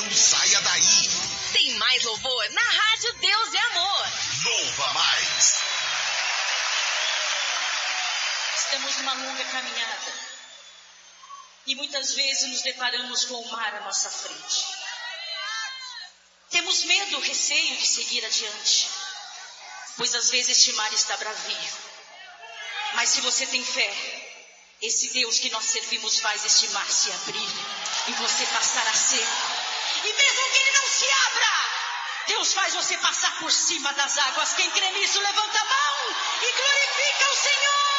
Não saia daí. Tem mais louvor na Rádio Deus é Amor. Louva mais. Estamos numa longa caminhada. E muitas vezes nos deparamos com o mar à nossa frente. Temos medo, receio de seguir adiante. Pois às vezes este mar está bravio. Mas se você tem fé, esse Deus que nós servimos faz este mar se abrir e você passar a seco. E mesmo que ele não se abra, Deus faz você passar por cima das águas. Quem crê nisso, levanta a mão e glorifica o Senhor.